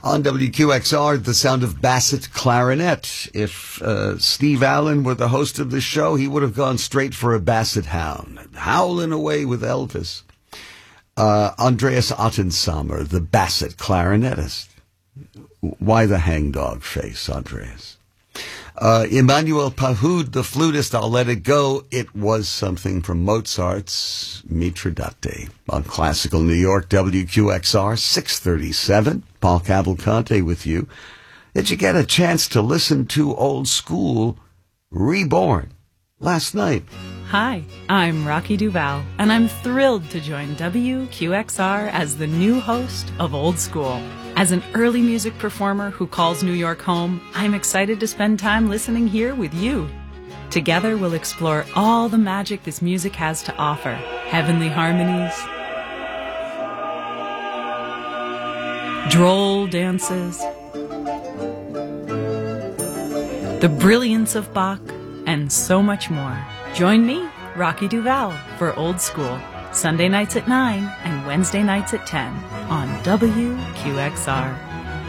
On WQXR, the sound of Bassett clarinet. If Steve Allen were the host of the show, he would have gone straight for a Bassett hound, howling away with Elvis. Andreas Ottensamer, the Bassett clarinetist. Why the hangdog face, Andreas? Emmanuel Pahud, the flutist, I'll Let It Go. It was something from Mozart's Mitridate on Classical New York, WQXR, 637. Paul Cavalcante with you. Did you get a chance to listen to Old School Reborn last night? Hi, I'm Rocky Duval, and I'm thrilled to join WQXR as the new host of Old School. As an early music performer who calls New York home, I'm excited to spend time listening here with you. Together, we'll explore all the magic this music has to offer. Heavenly harmonies, droll dances, the brilliance of Bach, and so much more. Join me, Rocky Duval, for Old School, Sunday nights at 9 and Wednesday nights at 10 on WQXR.